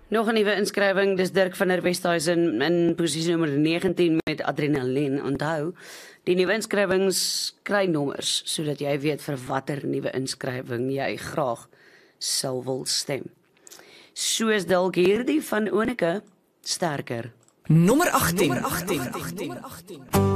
Nog 'n nuwe inskrywing, dis Dirk van der Westhuizen in posisie nommer 19 met Adrenalien. Onthou, die nuwe inskrywings kry nommers, sodat jy weet vir watter nuwe inskrywing jy graag sal wil stem. Soos dalk hierdie van Oneke, sterker. Nommer 18.